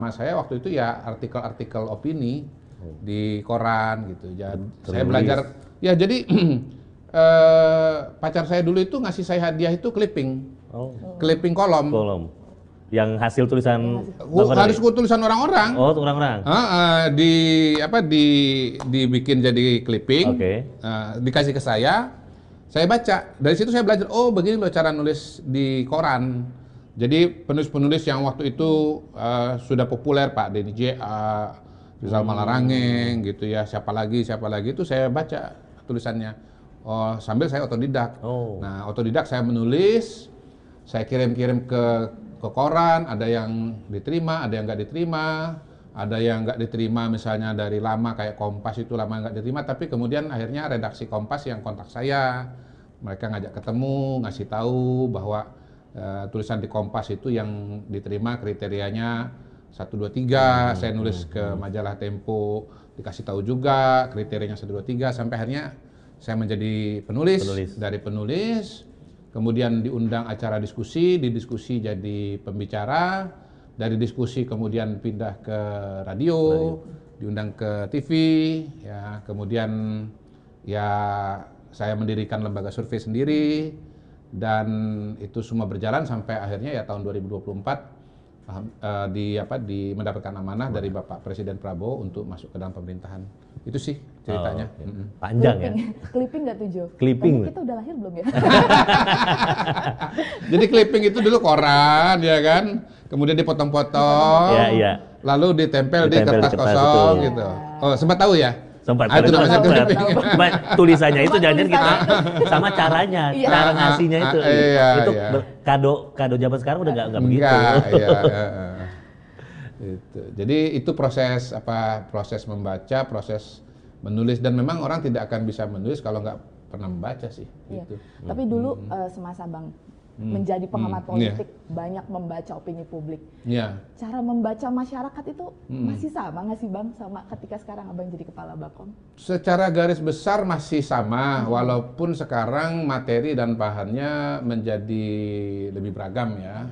Mas saya waktu itu ya artikel-artikel opini di koran gitu. Jadi saya belajar ya jadi pacar saya dulu itu ngasih saya hadiah itu clipping. Clipping kolom. Yang hasil tulisan Harus tulisan orang-orang. Oh, orang-orang. Dibikin jadi clipping. Dikasih ke saya baca. Dari situ saya belajar, oh begini loh cara nulis di koran. Jadi penulis-penulis yang waktu itu sudah populer, Pak Denny J.A, Rizal Malarangeng gitu ya, siapa lagi itu saya baca tulisannya. Oh, sambil saya otodidak. Nah, otodidak saya menulis, saya kirim-kirim ke koran, ada yang diterima, ada yang nggak diterima, ada yang nggak diterima misalnya dari lama kayak Kompas itu lama nggak diterima, tapi kemudian akhirnya redaksi Kompas yang kontak saya, mereka ngajak ketemu, ngasih tahu bahwa tulisan di Kompas itu yang diterima kriterianya 1, 2, 3, saya nulis ke majalah Tempo, dikasih tahu juga kriterianya 1, 2, 3, sampai akhirnya saya menjadi penulis. Dari penulis, kemudian diundang acara diskusi, di diskusi jadi pembicara, dari diskusi kemudian pindah ke radio, diundang ke TV, ya kemudian ya saya mendirikan lembaga survei sendiri. Dan itu semua berjalan sampai akhirnya ya tahun 2024 mendapatkan amanah dari Bapak Presiden Prabowo untuk masuk ke dalam pemerintahan. Itu sih ceritanya. Panjang ya. Clipping nggak tuh Jo? Clipping. Kita udah lahir belum ya? Jadi clipping itu dulu koran ya kan, kemudian dipotong-potong, lalu ditempel di kertas kosong gitu. Oh sempat tahu ya? Sempat. Itu namanya clipping. Tulisannya itu jangan kita sama caranya, cara ngasihnya itu. Itu kado zaman sekarang udah nggak begitu. Jadi itu proses membaca, proses menulis, dan memang orang tidak akan bisa menulis kalau nggak pernah membaca sih. Gitu. Tapi dulu semasa Bang menjadi pengamat politik, banyak membaca opini publik. Cara membaca masyarakat itu masih sama nggak sih Bang sama ketika sekarang Abang jadi kepala Bakom? Secara garis besar masih sama, walaupun sekarang materi dan bahannya menjadi lebih beragam ya.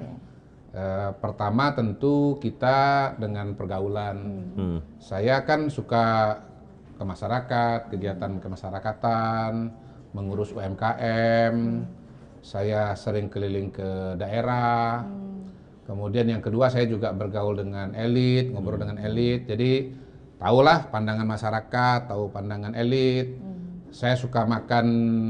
Pertama tentu kita dengan pergaulan. Saya kan suka ke masyarakat, kegiatan kemasyarakatan, mengurus UMKM. Saya sering keliling ke daerah. Kemudian yang kedua saya juga bergaul dengan elit, ngobrol dengan elit. Jadi tahulah pandangan masyarakat, tahu pandangan elit. Saya suka makan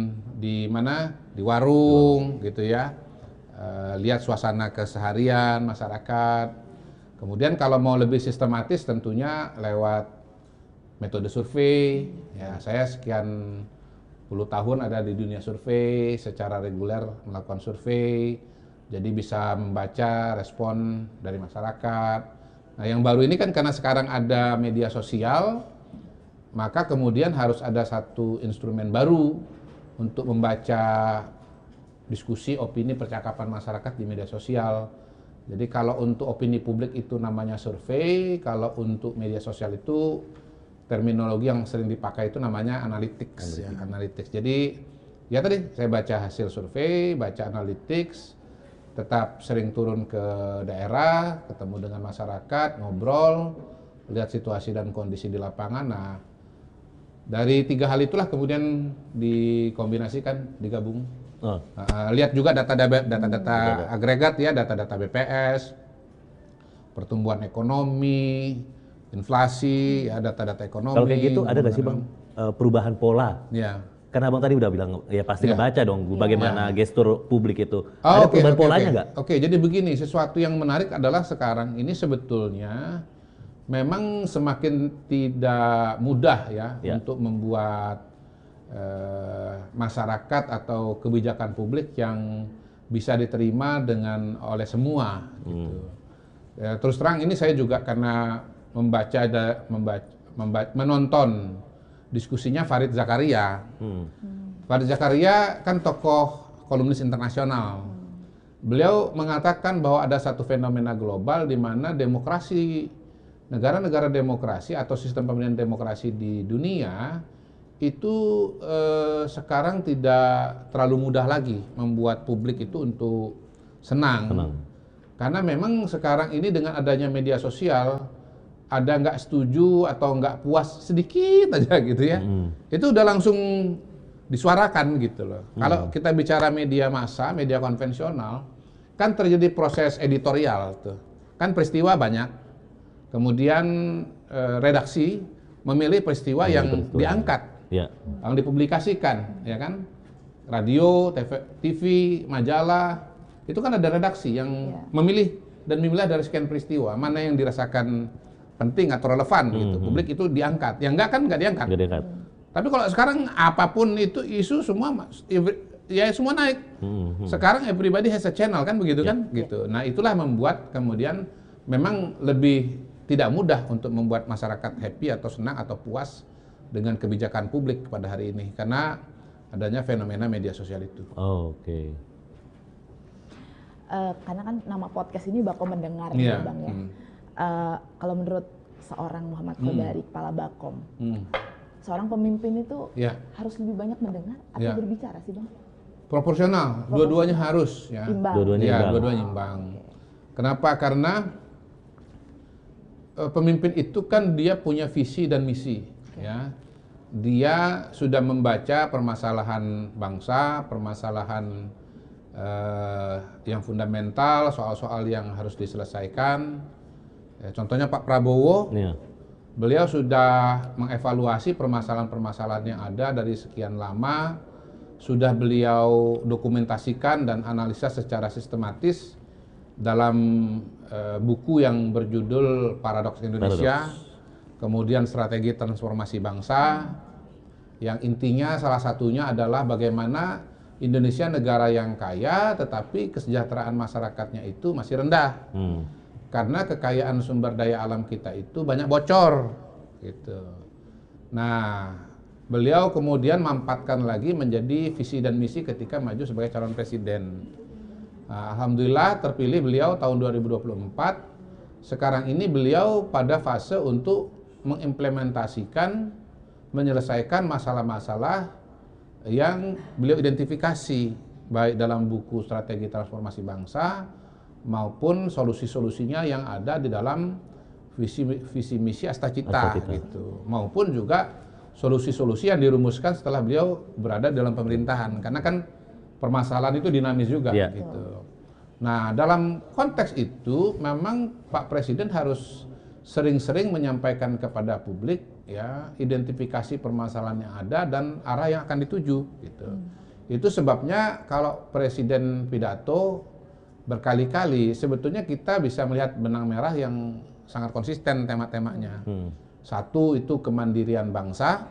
di mana? Di warung gitu ya. Lihat suasana keseharian masyarakat. Kemudian kalau mau lebih sistematis tentunya lewat metode survei. Ya, saya sekian 10 tahun ada di dunia survei, secara reguler melakukan survei, jadi bisa membaca respon dari masyarakat. Nah yang baru ini kan karena sekarang ada media sosial, maka kemudian harus ada satu instrumen baru untuk membaca diskusi, opini, percakapan masyarakat di media sosial. Jadi kalau untuk opini publik itu namanya survei, kalau untuk media sosial itu terminologi yang sering dipakai itu namanya analytics. Jadi ya tadi saya baca hasil survei, baca analytics, tetap sering turun ke daerah, ketemu dengan masyarakat, ngobrol, lihat situasi dan kondisi di lapangan. Nah, dari 3 hal itulah kemudian dikombinasikan, digabung. Lihat juga data-data agregat ya, data-data BPS, pertumbuhan ekonomi, inflasi, ya data-data ekonomi. Kalau kayak gitu ada nggak sih Bang perubahan pola? Karena Abang tadi udah bilang ya pasti ngebaca dong bagaimana gestur publik itu. Ada perubahan polanya nggak? Oke, jadi begini, sesuatu yang menarik adalah sekarang ini sebetulnya memang semakin tidak mudah ya untuk membuat masyarakat atau kebijakan publik yang bisa diterima oleh semua. Gitu. Terus terang ini saya juga karena menonton diskusinya Farid Zakaria. Farid Zakaria kan tokoh kolumnis internasional. Beliau mengatakan bahwa ada satu fenomena global di mana demokrasi, negara-negara demokrasi atau sistem pemilihan demokrasi di dunia itu sekarang tidak terlalu mudah lagi membuat publik itu untuk senang. Karena memang sekarang ini dengan adanya media sosial, ada nggak setuju atau nggak puas sedikit aja gitu ya, itu udah langsung disuarakan gitu loh. Kalau kita bicara media massa, media konvensional, kan terjadi proses editorial tuh. Kan peristiwa banyak, kemudian redaksi memilih peristiwa yang diangkat, yang dipublikasikan, ya kan? Radio, TV, majalah, itu kan ada redaksi yang memilih dan memilah dari sekian peristiwa, mana yang dirasakan penting atau relevan gitu. Publik itu diangkat, yang enggak kan enggak diangkat. Tapi kalau sekarang apapun itu isu semua ya semua naik. Sekarang everybody has a channel kan begitu kan? Gitu. Nah, itulah membuat kemudian memang lebih tidak mudah untuk membuat masyarakat happy atau senang atau puas dengan kebijakan publik pada hari ini karena adanya fenomena media sosial itu. Oke. Karena kan nama podcast ini Bakom Mendengar ya Bang ya. Kalau menurut seorang Muhammad Qodari, Kepala Bakom, seorang pemimpin itu harus lebih banyak mendengar atau berbicara sih Bang? Proporsional, dua-duanya harus ya. Dua-duanya imbang. Kenapa? Karena pemimpin itu kan dia punya visi dan misi, ya. Dia sudah membaca permasalahan bangsa, permasalahan yang fundamental, soal-soal yang harus diselesaikan. Contohnya Pak Prabowo, beliau sudah mengevaluasi permasalahan-permasalahan yang ada dari sekian lama, sudah beliau dokumentasikan dan analisa secara sistematis dalam buku yang berjudul Paradoks Indonesia. Kemudian strategi transformasi bangsa, yang intinya salah satunya adalah bagaimana Indonesia negara yang kaya, tetapi kesejahteraan masyarakatnya itu masih rendah. Karena kekayaan sumber daya alam kita itu banyak bocor, gitu. Nah, beliau kemudian mampatkan lagi menjadi visi dan misi ketika maju sebagai calon presiden. Nah, alhamdulillah terpilih beliau tahun 2024. Sekarang ini beliau pada fase untuk mengimplementasikan, menyelesaikan masalah-masalah yang beliau identifikasi baik dalam buku Strategi Transformasi Bangsa maupun solusi-solusinya yang ada di dalam visi misi Astacita gitu, maupun juga solusi-solusi yang dirumuskan setelah beliau berada dalam pemerintahan, karena kan permasalahan itu dinamis juga gitu. Nah, dalam konteks itu memang Pak Presiden harus sering-sering menyampaikan kepada publik ya identifikasi permasalahan yang ada dan arah yang akan dituju gitu. Itu sebabnya kalau Presiden pidato berkali-kali sebetulnya kita bisa melihat benang merah yang sangat konsisten tema-temanya. Satu itu kemandirian bangsa,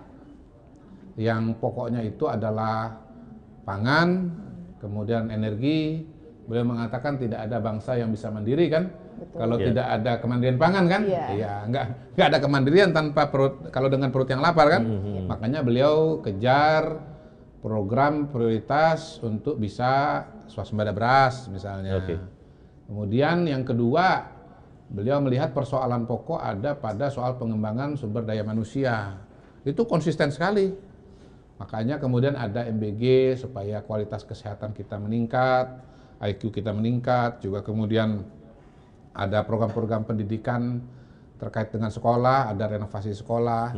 yang pokoknya itu adalah pangan, kemudian energi. Beliau mengatakan tidak ada bangsa yang bisa mandiri kan? Kalau tidak ada kemandirian pangan kan, ya nggak ada kemandirian tanpa perut. Kalau dengan perut yang lapar kan, makanya beliau kejar program prioritas untuk bisa swasembada beras misalnya. Kemudian yang kedua, beliau melihat persoalan pokok ada pada soal pengembangan sumber daya manusia. Itu konsisten sekali. Makanya kemudian ada MBG supaya kualitas kesehatan kita meningkat, IQ kita meningkat, juga kemudian ada program-program pendidikan terkait dengan sekolah, ada renovasi sekolah.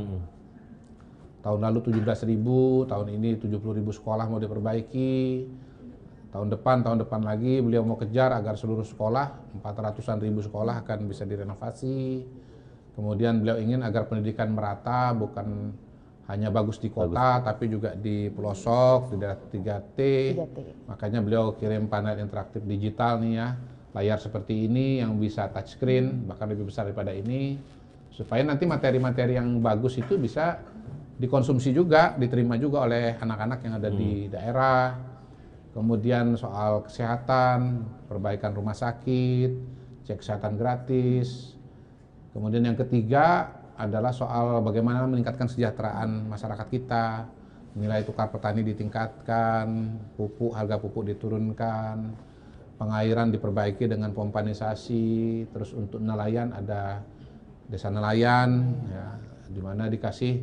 Tahun lalu 17.000, tahun ini 70.000 sekolah mau diperbaiki. Tahun depan lagi beliau mau kejar agar seluruh sekolah, 400-an ribu sekolah akan bisa direnovasi. Kemudian beliau ingin agar pendidikan merata, bukan hanya bagus di kota, tapi juga di pelosok, di daerah 3T. Makanya beliau kirim panel interaktif digital nih ya, layar seperti ini yang bisa touchscreen, bahkan lebih besar daripada ini, supaya nanti materi-materi yang bagus itu bisa dikonsumsi juga, diterima juga oleh anak-anak yang ada di daerah. Kemudian soal kesehatan, perbaikan rumah sakit, cek kesehatan gratis. Kemudian yang ketiga adalah soal bagaimana meningkatkan kesejahteraan masyarakat kita, nilai tukar petani ditingkatkan, harga pupuk diturunkan, pengairan diperbaiki dengan pompanisasi, terus untuk nelayan ada desa nelayan, ya, di mana dikasih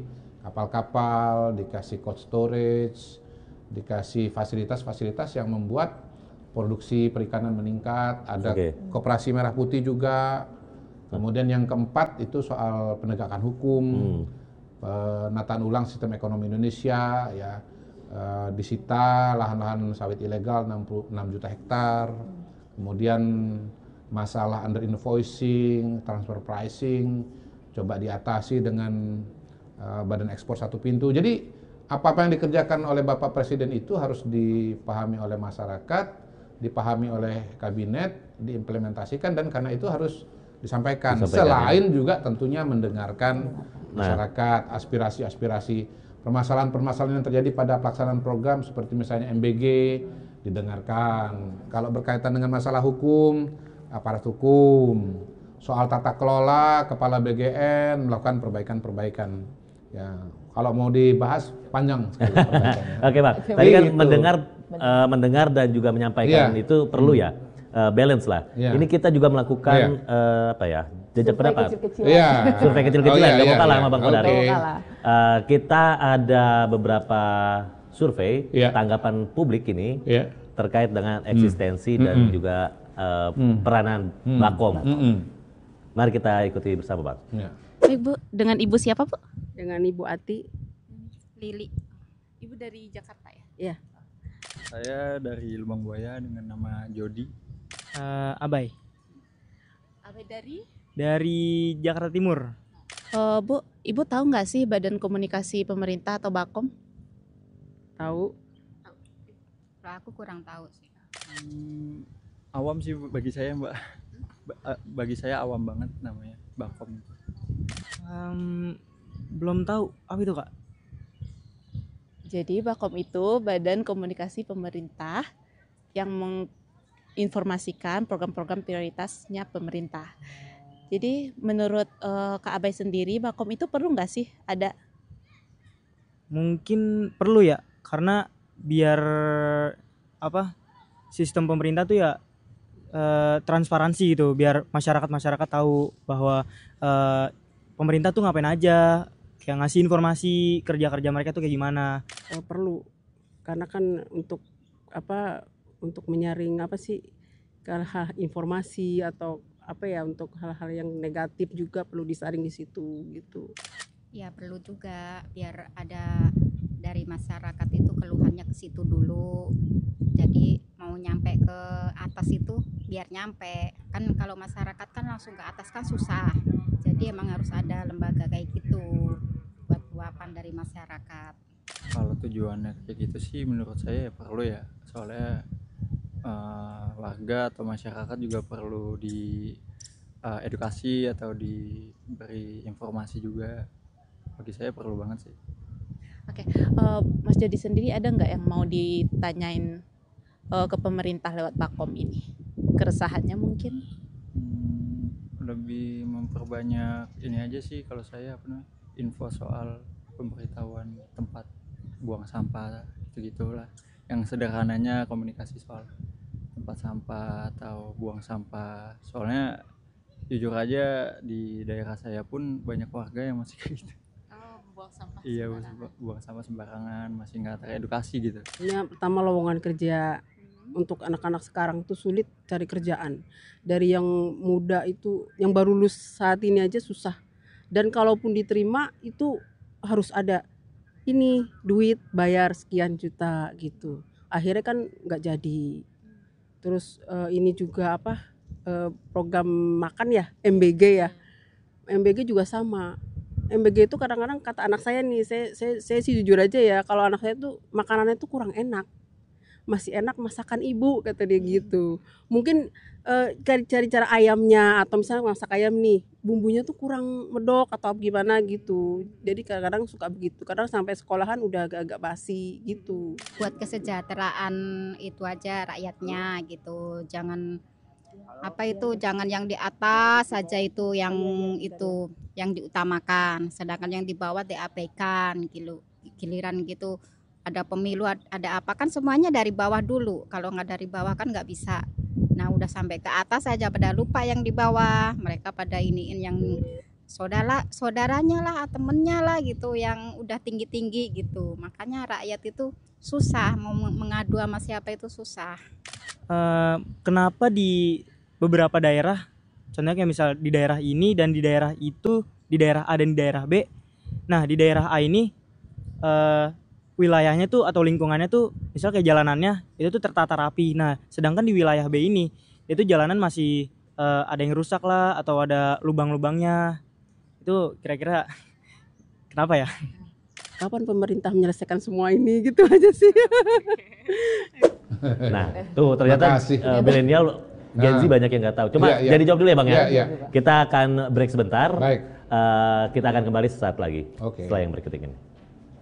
kapal-kapal, dikasih cold storage, dikasih fasilitas-fasilitas yang membuat produksi perikanan meningkat, ada koperasi merah putih juga. Kemudian yang keempat itu soal penegakan hukum, penataan ulang sistem ekonomi Indonesia, ya disita lahan-lahan sawit ilegal 66 juta hektar, kemudian masalah under invoicing, transfer pricing, coba diatasi dengan badan ekspor satu pintu. Jadi apa-apa yang dikerjakan oleh Bapak Presiden itu harus dipahami oleh masyarakat, dipahami oleh kabinet, diimplementasikan, dan karena itu harus disampaikan. Selain juga tentunya mendengarkan masyarakat, aspirasi-aspirasi, permasalahan-permasalahan yang terjadi pada pelaksanaan program seperti misalnya MBG didengarkan. Kalau berkaitan dengan masalah hukum, aparat hukum, soal tata kelola, kepala BGN melakukan perbaikan-perbaikan. Ya, kalau mau dibahas panjang sekali perbaikannya. Oke, Pak. Tadi kan mendengar dan juga menyampaikan itu perlu ya. Balance lah. Ini kita juga melakukan jejak pendapat. Survei kecil-kecilan, nggak mau kalah sama Bang Kodari. Kita ada beberapa survei tanggapan publik ini terkait dengan eksistensi dan juga peranan Bakom. Mari kita ikuti bersama, Bang. Ibu, dengan Ibu siapa, Bu? Dengan Ibu Ati. Lili. Ibu dari Jakarta ya? Iya. Saya dari Lubang Buaya dengan nama Jody. Abai. Abai dari? Dari Jakarta Timur. Bu, Ibu tahu nggak sih Badan Komunikasi Pemerintah atau Bakom? Tahu. Aku kurang tahu sih. Awam sih bagi saya, Mbak. Bagi saya awam banget namanya Bakom. Belum tahu apa itu, Kak. Jadi Bakom itu Badan Komunikasi Pemerintah yang menginformasikan program-program prioritasnya pemerintah. Jadi menurut Kak Abai sendiri, Bakom itu perlu nggak sih ada? Mungkin perlu ya, karena biar sistem pemerintah tuh ya transparansi gitu, biar masyarakat tahu bahwa pemerintah tuh ngapain aja, kayak ngasih informasi kerja-kerja mereka tuh kayak gimana. Perlu, karena kan untuk menyaring hal informasi atau untuk hal-hal yang negatif juga perlu disaring di situ gitu. Ya perlu juga biar ada dari masyarakat itu keluhannya ke situ dulu. Jadi mau nyampe ke atas itu biar nyampe. Kan kalau masyarakat kan langsung ke atas kan susah. Jadi emang harus ada lembaga kayak gitu buat luapan dari masyarakat. Kalau tujuannya kayak gitu sih menurut saya ya perlu ya. Soalnya warga atau masyarakat juga perlu di edukasi atau diberi informasi juga. Bagi saya perlu banget sih. Oke, Mas Jody sendiri ada nggak yang mau ditanyain ke pemerintah lewat Bakom ini? Keresahannya mungkin? Lebih memperbanyak ini aja sih kalau saya info soal pemberitahuan tempat buang sampah gitu-gitulah. Yang sederhananya komunikasi soal tempat sampah atau buang sampah. Soalnya jujur aja di daerah saya pun banyak warga yang masih kayak gitu. Buang sampah. Iya, buang sampah sembarangan, masih nggak teredukasi gitu. Ini pertama lowongan kerja untuk anak-anak sekarang tuh sulit cari kerjaan. Dari yang muda itu, yang baru lulus saat ini aja susah. Dan kalaupun diterima itu harus ada duit bayar sekian juta gitu. Akhirnya kan nggak jadi. Terus ini juga program makan ya, MBG ya. MBG juga sama. MBG itu kadang-kadang kata anak saya nih, saya sih jujur aja ya, kalau anak saya tuh makanannya tuh kurang enak. Masih enak masakan ibu kata dia gitu. Mungkin cari cara ayamnya atau misalnya masak ayam nih, bumbunya tuh kurang medok atau gimana gitu. Jadi kadang-kadang suka begitu. Kadang sampai sekolahan udah agak-agak basi gitu. Buat kesejahteraan itu aja rakyatnya gitu. Jangan jangan yang di atas saja itu yang diutamakan, sedangkan yang di bawah diabaikan gitu. Giliran gitu ada pemilu ada apa kan semuanya dari bawah dulu. Kalau nggak dari bawah kan nggak bisa. Nah udah sampai ke atas saja pada lupa yang di bawah. Mereka pada iniin yang saudaranya lah, temennya lah gitu yang udah tinggi-tinggi gitu. Makanya rakyat itu susah mau mengadu sama siapa itu susah. kenapa di beberapa daerah, contohnya kayak misal di daerah ini dan di daerah itu, di daerah A dan di daerah B. Nah di daerah A ini wilayahnya tuh atau lingkungannya tuh misal kayak jalanannya itu tuh tertata rapi. Nah sedangkan di wilayah B ini itu jalanan masih ada yang rusak lah atau ada lubang-lubangnya. Itu kira-kira kenapa ya? Kapan pemerintah menyelesaikan semua ini gitu aja sih. Nah, tuh ternyata milenial Gen Z banyak yang nggak tahu. Cuma jadi jawab dulu ya Bang ya. Kita akan break sebentar. Baik. Kita akan kembali sesaat lagi setelah yang berikut ini.